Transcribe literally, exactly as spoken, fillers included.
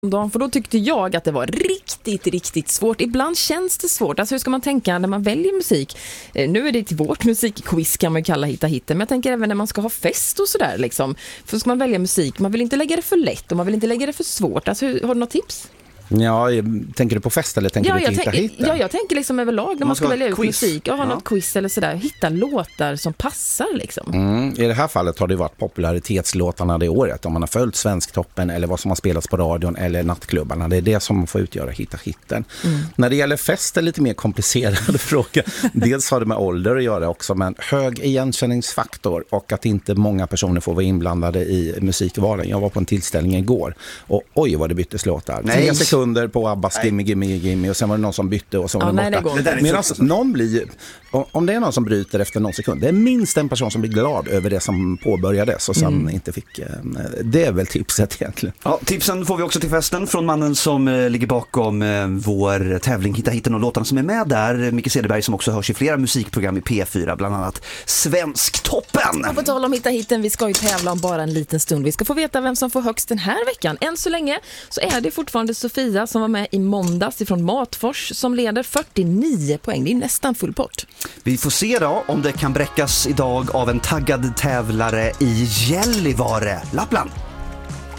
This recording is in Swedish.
För då tyckte jag att det var riktigt, riktigt svårt. Ibland känns det svårt. Alltså hur ska man tänka när man väljer musik? Nu är det till vårt musikquiz kan man kalla hitta hitten. Men jag tänker även när man ska ha fest och sådär liksom. För ska man välja musik, man vill inte lägga det för lätt och man vill inte lägga det för svårt. Alltså hur, har du något tips? Ja, tänker du på fest eller tänker ja, du till hitta tänk, hitten? Ja, jag tänker liksom överlag när man, man ska, ska välja ut musik och ha ja. något quiz eller sådär. Hitta låtar som passar liksom. Mm, I det här fallet har det varit popularitetslåtarna det året. Om man har följt Svensktoppen eller vad som har spelats på radion eller nattklubbarna. Det är det som får utgöra hitta hitten. Mm. När det gäller fest är lite mer komplicerad fråga. Dels har det med ålder att göra också, men hög igenkänningsfaktor och att inte många personer får vara inblandade i musikvalen. Jag var på en tillställning igår och oj vad det byttes låtar. Nej. Tre sekunder under på Abbas Gimme Gimme Gimme och sen var det någon som bytte och så var ja, det borta. Medan någon blir, om det är någon som bryter efter någon sekund, det är minst en person som blir glad över det som påbörjades och sen mm. inte fick, det är väl tipset egentligen. Ja, tipsen får vi också till festen från mannen som eh, ligger bakom eh, vår tävling Hitta hitten och låtarna som är med där, Micke Cederberg som också hörs i flera musikprogram i P fyra, bland annat Svensktoppen. Och på tal om Hitta hitten, vi ska ju tävla om bara en liten stund. Vi ska få veta vem som får högst den här veckan. Än så länge så är det fortfarande Sofia som var med i måndags ifrån Matfors som leder fyrtionio poäng. Det är nästan full pott. Vi får se då om det kan bräckas idag av en taggad tävlare i Gällivare, Lappland.